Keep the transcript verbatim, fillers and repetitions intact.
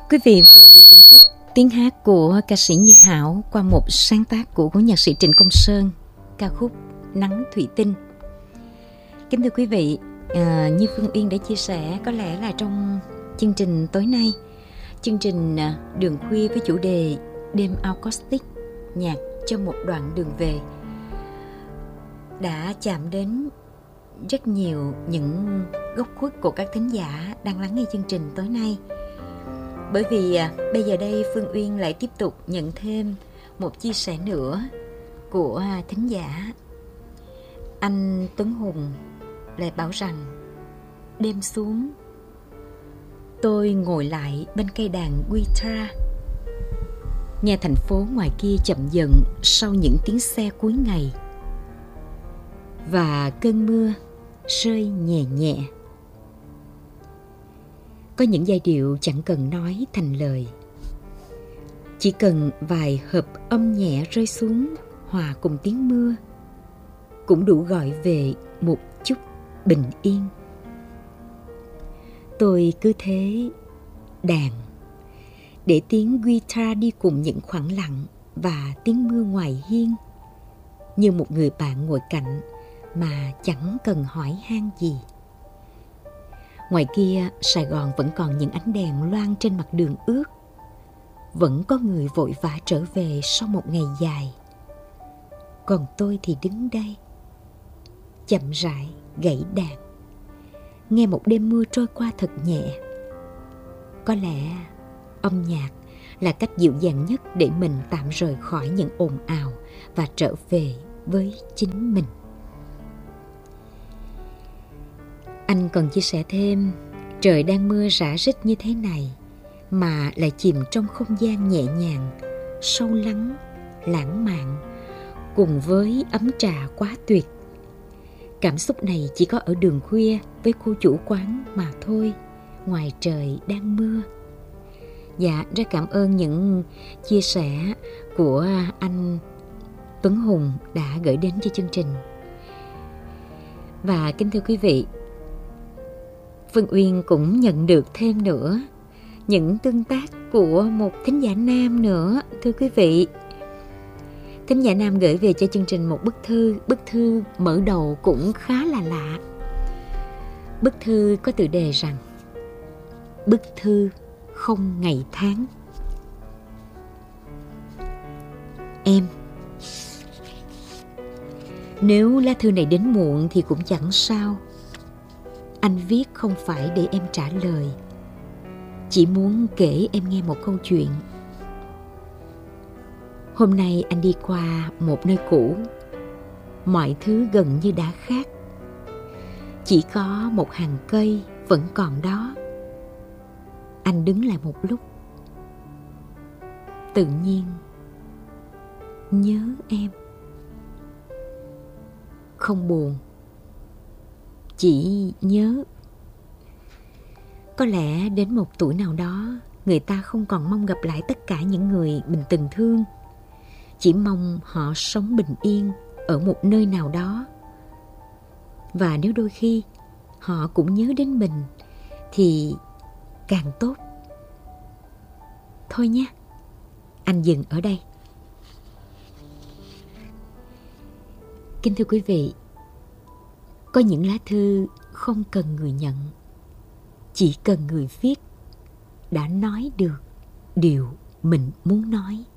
Quý vị vừa được thưởng thức tiếng hát của ca sĩ Như Hảo qua một sáng tác của cố nhạc sĩ Trịnh Công Sơn, ca khúc Nắng Thủy Tinh. Kính thưa quý vị, à, như Phương Uyên đã chia sẻ, có lẽ là trong chương trình tối nay, chương trình Đường Khuya với chủ đề Đêm Acoustic, nhạc cho một đoạn đường về, đã chạm đến rất nhiều những góc khuất của các thính giả đang lắng nghe chương trình tối nay. Bởi vì à, bây giờ đây Phương Uyên lại tiếp tục nhận thêm một chia sẻ nữa của à, thính giả. Anh Tuấn Hùng lại bảo rằng: đêm xuống, tôi ngồi lại bên cây đàn guitar, nghe thành phố ngoài kia chậm dần sau những tiếng xe cuối ngày, và cơn mưa rơi nhẹ nhẹ. Có những giai điệu chẳng cần nói thành lời, chỉ cần vài hợp âm nhẹ rơi xuống hòa cùng tiếng mưa cũng đủ gọi về một chút bình yên. Tôi cứ thế đàn, để tiếng guitar đi cùng những khoảng lặng và tiếng mưa ngoài hiên, như một người bạn ngồi cạnh mà chẳng cần hỏi han gì. Ngoài kia, Sài Gòn vẫn còn những ánh đèn loang trên mặt đường ướt. Vẫn có người vội vã trở về sau một ngày dài. Còn tôi thì đứng đây, chậm rãi gảy đàn, nghe một đêm mưa trôi qua thật nhẹ. Có lẽ âm nhạc là cách dịu dàng nhất để mình tạm rời khỏi những ồn ào và trở về với chính mình. Anh còn chia sẻ thêm, trời đang mưa rả rích như thế này mà lại chìm trong không gian nhẹ nhàng, sâu lắng, lãng mạn, cùng với ấm trà quá tuyệt. Cảm xúc này chỉ có ở Đường Khuya với cô chủ quán mà thôi, ngoài trời đang mưa. Dạ, rất cảm ơn những chia sẻ của anh Tuấn Hùng đã gửi đến cho chương trình. Và kính thưa quý vị, Phương Uyên cũng nhận được thêm nữa những tương tác của một thính giả nam nữa. Thưa quý vị, thính giả nam gửi về cho chương trình một bức thư. Bức thư mở đầu cũng khá là lạ. Bức thư có tựa đề rằng: bức thư không ngày tháng. Em, nếu lá thư này đến muộn thì cũng chẳng sao. Anh viết không phải để em trả lời, chỉ muốn kể em nghe một câu chuyện. Hôm nay anh đi qua một nơi cũ, mọi thứ gần như đã khác. Chỉ có một hàng cây vẫn còn đó. Anh đứng lại một lúc, tự nhiên nhớ em. Không buồn, chỉ nhớ. Có lẽ đến một tuổi nào đó, người ta không còn mong gặp lại tất cả những người mình từng thương, chỉ mong họ sống bình yên ở một nơi nào đó. Và nếu đôi khi họ cũng nhớ đến mình thì càng tốt. Thôi nhé, anh dừng ở đây. Kính thưa quý vị, có những lá thư không cần người nhận, chỉ cần người viết đã nói được điều mình muốn nói.